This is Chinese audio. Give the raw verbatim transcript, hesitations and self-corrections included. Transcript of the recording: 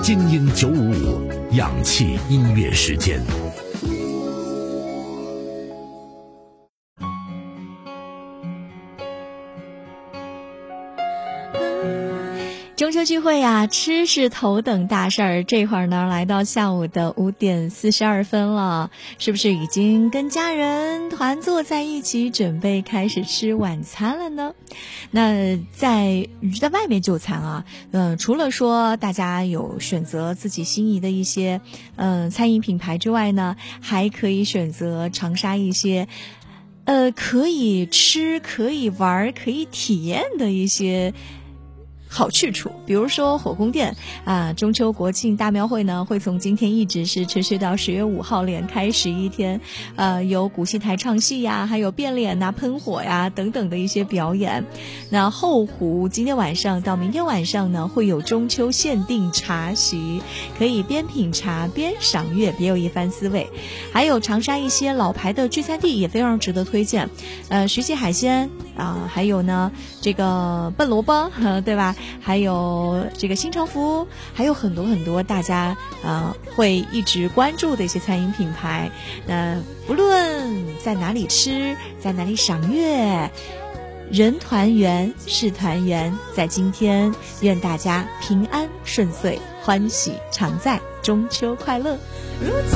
精英九五五，氧气音乐时间。 中秋聚会呀、啊，吃是头等大事儿。这会儿呢，来到下午的五点四十二分了，是不是已经跟家人团坐在一起，准备开始吃晚餐了呢？那在在外面就餐啊，嗯、呃，除了说大家有选择自己心仪的一些嗯、呃、餐饮品牌之外呢，还可以选择长沙一些呃可以吃、可以玩、可以体验的一些好去处。比如说火宫殿啊，中秋国庆大庙会呢会从今天一直是持续到十月五号，连开十一天，呃，有古戏台唱戏呀，还有变脸呐、喷火呀等等的一些表演。那后湖今天晚上到明天晚上呢，会有中秋限定茶席，可以边品茶边赏月，别有一番滋味。还有长沙一些老牌的聚餐地也非常值得推荐，呃，徐记海鲜啊、呃，还有呢这个笨萝卜，呃，对吧？还有这个新潮福，还有很多很多大家呃会一直关注的一些餐饮品牌。那、呃、不论在哪里吃，在哪里赏月，人团圆是团圆。在今天，愿大家平安顺遂，欢喜常在，中秋快乐。如此